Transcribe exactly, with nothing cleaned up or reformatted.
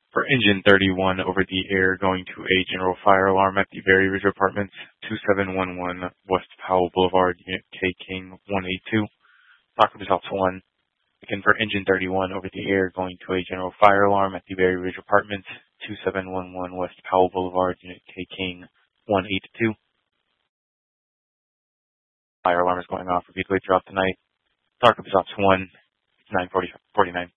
For engine thirty-one over the air going to a general fire alarm at the Berry Ridge Apartments, two seven one one West Powell Boulevard, Unit K King one eight two. Dock results one. Again, for engine thirty-one over the air going to a general fire alarm at the Berry Ridge Apartments, two seven one one West Powell Boulevard, Unit K King one eight two. Fire alarm is going off repeatedly throughout the night. Dock results one. It's nine forty-nine.